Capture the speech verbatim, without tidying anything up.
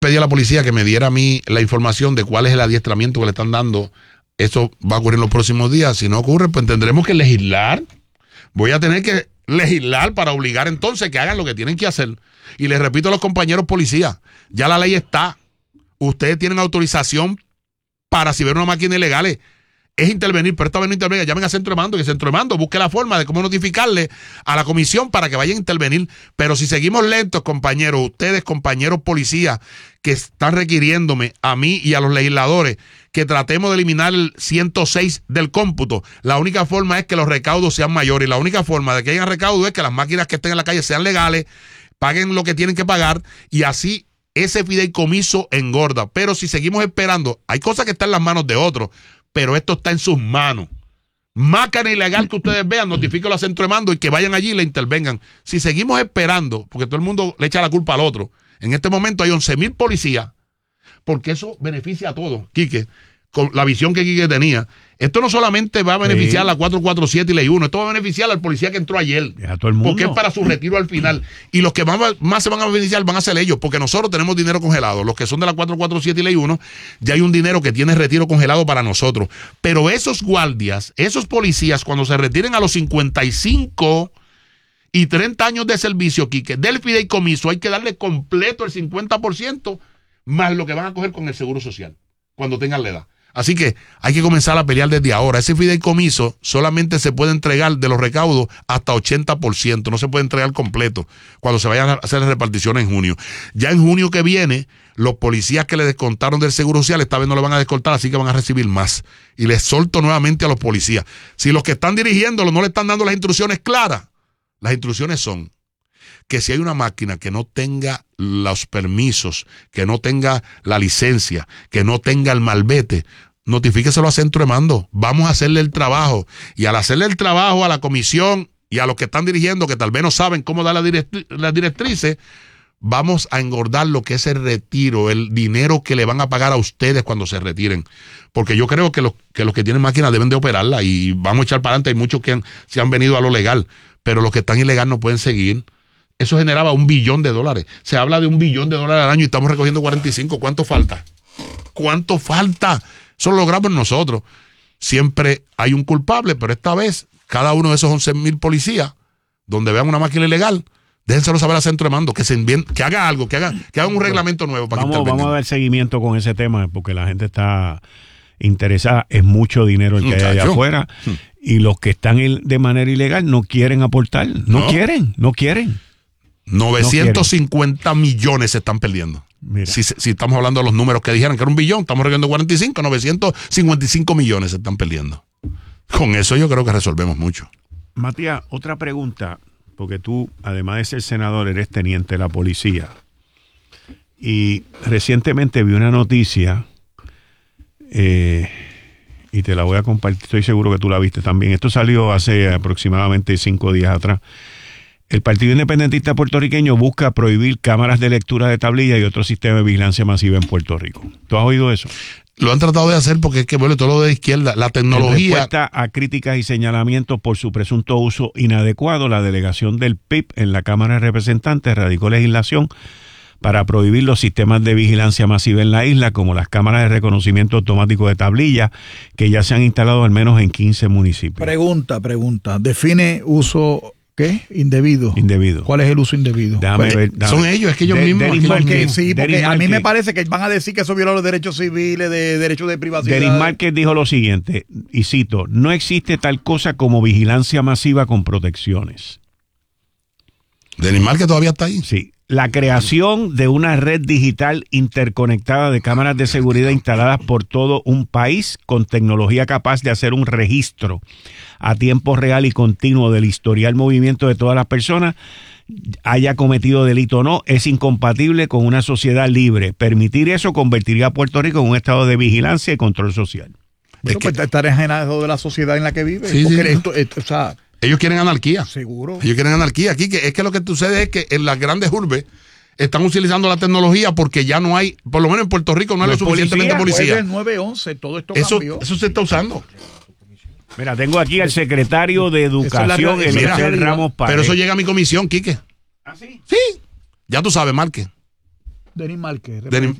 pedí a la policía que me diera a mí la información de cuál es el adiestramiento que le están dando. Eso va a ocurrir en los próximos días. Si no ocurre, pues tendremos que legislar. Voy a tener que legislar para obligar entonces que hagan lo que tienen que hacer. Y les repito a los compañeros policías, ya la ley está. Ustedes tienen autorización para, si ven una máquina ilegal, es intervenir, pero esta vez no intervenga, llamen a Centro de Mando, que Centro de Mando busque la forma de cómo notificarle a la comisión para que vayan a intervenir. Pero si seguimos lentos, compañeros, ustedes, compañeros policías, que están requiriéndome a mí y a los legisladores que tratemos de eliminar el ciento seis del cómputo, la única forma es que los recaudos sean mayores, y la única forma de que haya recaudo es que las máquinas que estén en la calle sean legales, paguen lo que tienen que pagar, y así ese fideicomiso engorda. Pero si seguimos esperando, hay cosas que están en las manos de otros, pero esto está en sus manos. Máquina ilegal que ustedes vean, notifíquenlo a Centro de Mando y que vayan allí y le intervengan. Si seguimos esperando, porque todo el mundo le echa la culpa al otro, en este momento hay once mil policías, porque eso beneficia a todos, Quique, con la visión que Quique tenía. Esto no solamente va a beneficiar sí. a la cuatrocientos cuarenta y siete y Ley uno, esto va a beneficiar al policía que entró ayer, a todo el mundo, porque es para su retiro al final. Y los que más, más se van a beneficiar van a ser ellos, porque nosotros tenemos dinero congelado. Los que son de la cuatrocientos cuarenta y siete y Ley uno, ya hay un dinero que tiene retiro congelado para nosotros. Pero esos guardias, esos policías, cuando se retiren a los cincuenta y cinco y treinta años de servicio, Quique, del fideicomiso, hay que darle completo el cincuenta por ciento más lo que van a coger con el Seguro Social cuando tengan la edad. Así que hay que comenzar a pelear desde ahora. Ese fideicomiso solamente se puede entregar de los recaudos hasta ochenta por ciento, no se puede entregar completo cuando se vayan a hacer las reparticiones en junio. Ya en junio que viene, los policías que le descontaron del Seguro Social esta vez no le van a descontar, así que van a recibir más. Y les solto nuevamente a los policías. Si los que están dirigiéndolo no le están dando las instrucciones claras, las instrucciones son que si hay una máquina que no tenga los permisos, que no tenga la licencia, que no tenga el malvete, notifíqueselo a Centro de Mando. Vamos a hacerle el trabajo. Y al hacerle el trabajo a la comisión y a los que están dirigiendo, que tal vez no saben cómo dar las directri- las directrices, vamos a engordar lo que es el retiro, el dinero que le van a pagar a ustedes cuando se retiren. Porque yo creo que los que, los que tienen máquinas deben de operarla y vamos a echar para adelante. Hay muchos que han, se han venido a lo legal, pero los que están ilegal no pueden seguir. Eso generaba un billón de dólares. Se habla de un billón de dólares al año y estamos recogiendo cuarenta y cinco. ¿Cuánto falta? ¿Cuánto falta? Eso lo logramos nosotros. Siempre hay un culpable, pero esta vez, cada uno de esos once mil policías, donde vean una máquina ilegal, déjenselo saber a Centro de Mando, que se envíen, que haga algo, que haga, que haga un reglamento nuevo para vamos, que vamos a dar seguimiento con ese tema, porque la gente está interesada. Es mucho dinero el que hay allá afuera. Hmm. Y los que están de manera ilegal no quieren aportar. No, no. quieren, no quieren. novecientos cincuenta no millones se están perdiendo. Si, si estamos hablando de los números que dijeron que era un billón, estamos recogiendo cuarenta y cinco, novecientos cincuenta y cinco millones se están perdiendo. Con eso yo creo que resolvemos mucho. Matías, otra pregunta, porque tú, además de ser senador, eres teniente de la policía. Y recientemente vi una noticia, eh, y te la voy a compartir, estoy seguro que tú la viste también. Esto salió hace aproximadamente cinco días atrás. El Partido Independentista Puertorriqueño busca prohibir cámaras de lectura de tablilla y otro sistema de vigilancia masiva en Puerto Rico. ¿Tú has oído eso? Lo han tratado de hacer porque es que vuelve todo lo de izquierda. La tecnología... En respuesta a críticas y señalamientos por su presunto uso inadecuado, la delegación del P I B en la Cámara de Representantes radicó legislación para prohibir los sistemas de vigilancia masiva en la isla, como las cámaras de reconocimiento automático de tablilla, que ya se han instalado al menos en quince municipios. Pregunta, pregunta. Define uso... ¿Qué? Indebido. Indebido. ¿Cuál es el uso indebido? Déjame pues, ver, déjame. Son ellos, es que ellos de, mismos. Denis Márquez, sí, porque Denis a mí Márquez. me parece que van a decir que eso viola los derechos civiles, de derechos de privacidad. Denis Márquez dijo lo siguiente, y cito, no existe tal cosa como vigilancia masiva con protecciones. Denis Márquez todavía está ahí. Sí. La creación de una red digital interconectada de cámaras de seguridad instaladas por todo un país con tecnología capaz de hacer un registro a tiempo real y continuo del historial movimiento de todas las personas, haya cometido delito o no, es incompatible con una sociedad libre. Permitir eso convertiría a Puerto Rico en un estado de vigilancia y control social. Bueno, es que, pues estar enajenado de la sociedad en la que vive. Sí, porque sí, esto, esto, o sea... Ellos quieren anarquía. Seguro. Ellos quieren anarquía. Aquí que es que lo que sucede es que en las grandes urbes están utilizando la tecnología porque ya no hay, por lo menos en Puerto Rico no hay lo suficientemente policía. El nueve once, todo esto eso, cambió. Eso se está usando. Mira, tengo aquí al secretario de Educación, es Eliezer es Ramos Pared. Pero eso llega a mi comisión, Quique. ¿Ah, sí? Sí. Ya tú sabes, Márquez. Denis Márquez. Denis,